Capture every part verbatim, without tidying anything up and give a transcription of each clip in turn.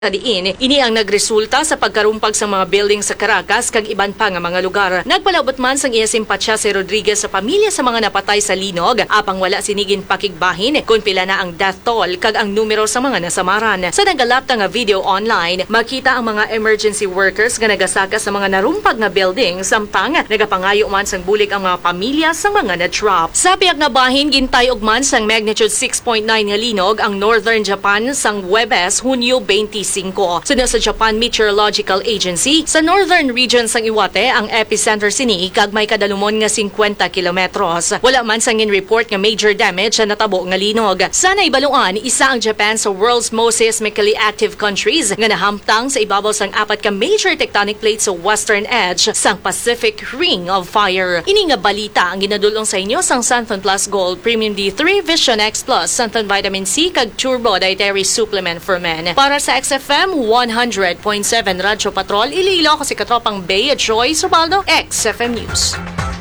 Diin, ini ang nagresulta sa pagkarumpag sa mga building sa Caracas kag iban pa nga mga lugar. Nagpalabot man sang iya simpatya si Rodriguez sa pamilya sa mga napatay sa linog, apang wala sinigin pakigbahin kung pila na ang death toll kag ang numero sa mga nasamaran. Sa nagalapta nga video online, makita ang mga emergency workers nga nagasaka sa mga narumpag nga building, samtang nagapangayo man sang bulig ang mga pamilya sa mga na-drop. Sa piyak nga bahin, gintay og man sang magnitude six point nine nga linog ang Northern Japan sang Huwebes, Hunyo twenty-five. Sunod sa Japan Meteorological Agency, sa northern region sang Iwate, ang epicenter sini kag may kadalumon nga fifty kilometros. Wala man sang in-report nga major damage sa natabo nga linog. Sa naibaluan, isa ang Japan sa world's most seismically active countries nga nahamtang sa ibabaw sang apat ka major tectonic plates sa western edge sang Pacific Ring of Fire. Ini nga balita ang ginadulong sa inyo sang Santon Plus Gold Premium D three Vision X Plus, Santon Vitamin C kag Turbo Dietary Supplement for Men. Para sa X F M one hundred point seven Radyo Patrol, Iloilo ko si Katropang Bay at Joy Subaldo, X F M News.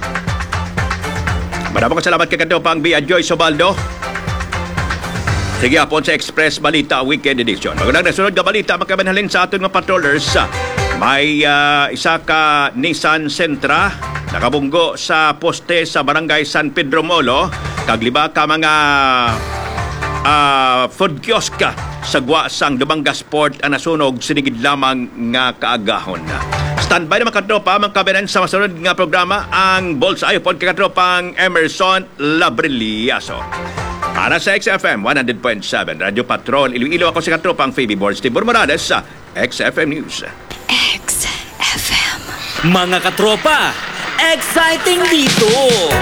Maraming salamat kay Katropang Bay at Joy Subaldo. Sige apon sa Express Balita Weekend Edition. Magandang nasunod nga balita makabanhalin sa aton nga patrollers. May uh, isa ka Nissan Sentra nakabunggo sa poste sa Barangay San Pedro Molo. Kagliba ka mga uh, food kiosk sa gwa sang Dumangas Port ang nasunog sinigid lamang nga kaagahon. Standby naman katropa, magkabinan sa masunod nga programa ang Bullseye upon kakatropang Emerson Labriliaso. Para sa X F M one hundred point seven Radyo Patrol, Iloilo ako si katropang Phoebe Borges Tibor Morales sa X F M News. X F M. Mga katropa, exciting dito!